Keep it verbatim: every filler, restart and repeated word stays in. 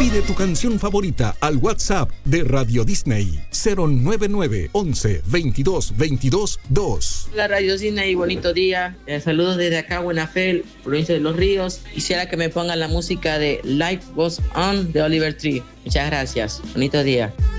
Pide tu canción favorita al WhatsApp de Radio Disney cero nueve nueve once veintidós veintidós dos. Hola Radio Disney, bonito día. Eh, saludos desde acá, Buena Fe, provincia de Los Ríos. Quisiera que me pongan la música de Life Goes On de Oliver Tree. Muchas gracias. Bonito día.